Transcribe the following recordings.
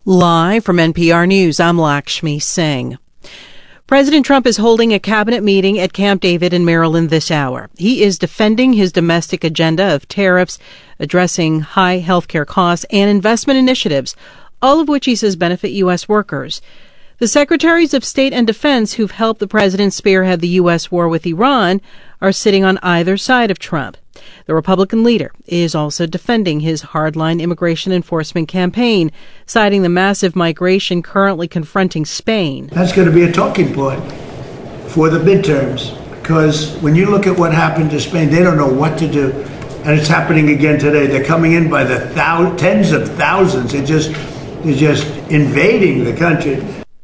Live from NPR News, I'm Lakshmi Singh. President Trump is holding a cabinet meeting at Camp David in Maryland this hour. He is defending his domestic agenda of tariffs, addressing high healthcare costs, and investment initiatives, all of which he says benefit U.S. workers. The secretaries of state and defense who've helped the president spearhead the U.S. war with Iran are sitting on either side of Trump. The Republican leader is also defending his hardline immigration enforcement campaign, citing the massive migration currently confronting Spain. That's going to be a talking point for the midterms, because when you look at what happened to Spain, they don't know what to do. And it's happening again today. They're coming in by the tens of thousands. They're just invading the country.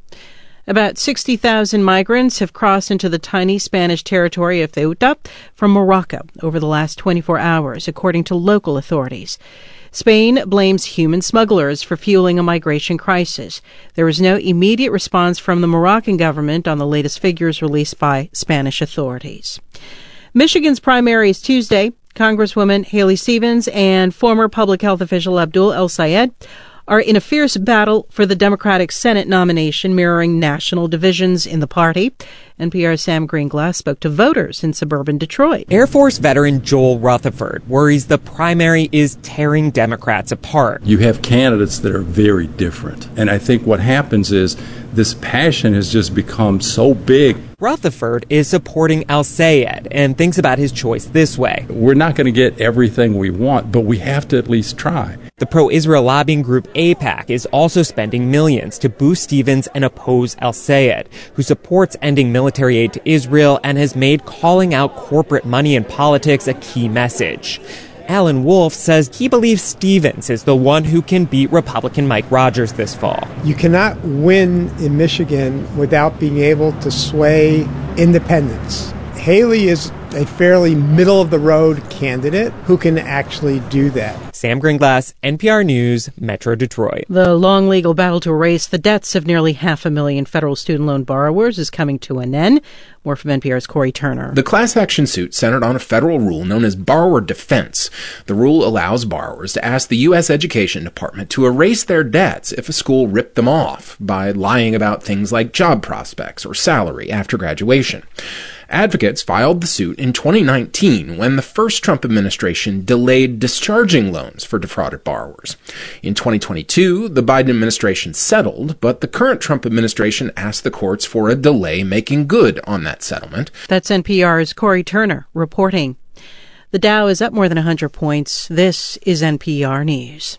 About 60,000 migrants have crossed into the tiny Spanish territory of Ceuta from Morocco over the last 24 hours, according to local authorities. Spain blames human smugglers for fueling a migration crisis. There was no immediate response from the Moroccan government on the latest figures released by Spanish authorities. Michigan's primary is Tuesday. Congresswoman Haley Stevens and former public health official Abdul El-Sayed are in a fierce battle for the Democratic Senate nomination, mirroring national divisions in the party. NPR's Sam Greenglass spoke to voters in suburban Detroit. Air Force veteran Joel Rutherford worries the primary is tearing Democrats apart. You have candidates that are very different. And I think what happens is this passion has just become so big. Rutherford is supporting El-Sayed and thinks about his choice this way. We're not going to get everything we want, but we have to at least try. The pro-Israel lobbying group AIPAC is also spending millions to boost Stevens and oppose El-Sayed, who supports ending military aid to Israel and has made calling out corporate money in politics a key message. Alan Wolf says he believes Stevens is the one who can beat Republican Mike Rogers this fall. You cannot win in Michigan without being able to sway independents. Haley is a fairly middle-of-the-road candidate who can actually do that. Sam Greenglass, NPR News, Metro Detroit. The long legal battle to erase the debts of nearly 500,000 federal student loan borrowers is coming to an end. More from NPR's Corey Turner. The class action suit centered on a federal rule known as borrower defense. The rule allows borrowers to ask the U.S. Education Department to erase their debts if a school ripped them off by lying about things like job prospects or salary after graduation. Advocates filed the suit in 2019 when the first Trump administration delayed discharging loans for defrauded borrowers. In 2022, the Biden administration settled, but the current Trump administration asked the courts for a delay making good on that settlement. That's NPR's Corey Turner reporting. The Dow is up more than 100 points. This is NPR News.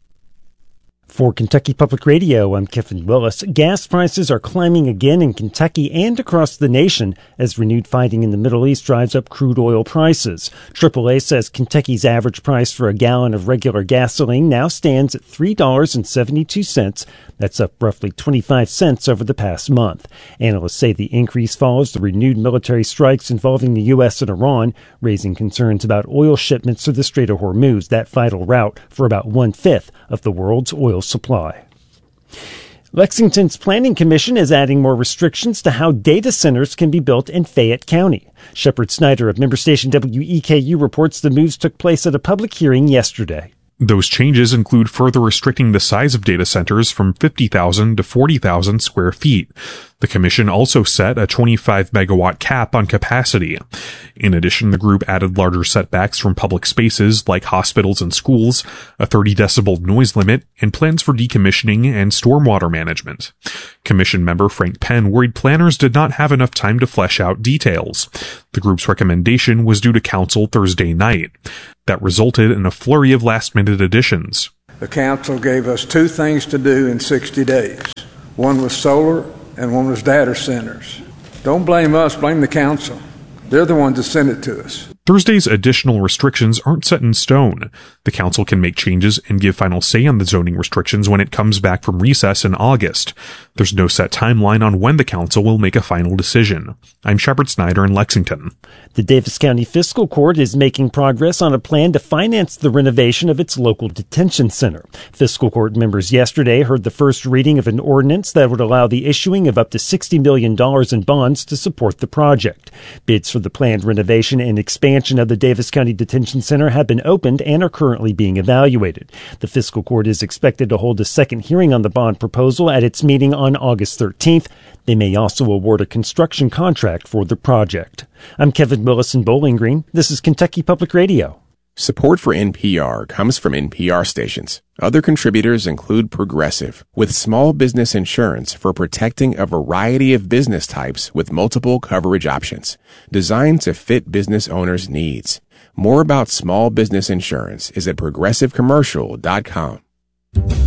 For Kentucky Public Radio, I'm Kevin Willis. Gas prices are climbing again in Kentucky and across the nation as renewed fighting in the Middle East drives up crude oil prices. AAA says Kentucky's average price for a gallon of regular gasoline now stands at $3.72. That's up roughly 25 cents over the past month. Analysts say the increase follows the renewed military strikes involving the U.S. and Iran, raising concerns about oil shipments through the Strait of Hormuz, that vital route for about 1/5 of the world's oil supply. Lexington's Planning Commission is adding more restrictions to how data centers can be built in Fayette County. Shepard Snyder of member station WEKU reports the moves took place at a public hearing yesterday. Those changes include further restricting the size of data centers from 50,000 to 40,000 square feet. The commission also set a 25 megawatt cap on capacity. In addition, the group added larger setbacks from public spaces like hospitals and schools, a 30 decibel noise limit, and plans for decommissioning and stormwater management. Commission member Frank Penn worried planners did not have enough time to flesh out details. The group's recommendation was due to council Thursday night. That resulted in a flurry of last-minute additions. The council gave us two things to do in 60 days. One was solar and one was data centers. Don't blame us, blame the council. They're the ones that sent it to us. Thursday's additional restrictions aren't set in stone. The council can make changes and give final say on the zoning restrictions when it comes back from recess in August. There's no set timeline on when the council will make a final decision. I'm Shepard Snyder in Lexington. The Davis County Fiscal Court is making progress on a plan to finance the renovation of its local detention center. Fiscal Court members yesterday heard the first reading of an ordinance that would allow the issuing of up to $60 million in bonds to support the project. Bids for the planned renovation and expansion expansion of the Davis County Detention Center have been opened and are currently being evaluated. The fiscal court is expected to hold a second hearing on the bond proposal at its meeting on August 13th. They may also award a construction contract for the project. I'm Kevin Willis in Bowling Green. This is Kentucky Public Radio. Support for NPR comes from NPR stations. Other contributors include Progressive, with small business insurance for protecting a variety of business types with multiple coverage options, designed to fit business owners' needs. More about small business insurance is at progressivecommercial.com.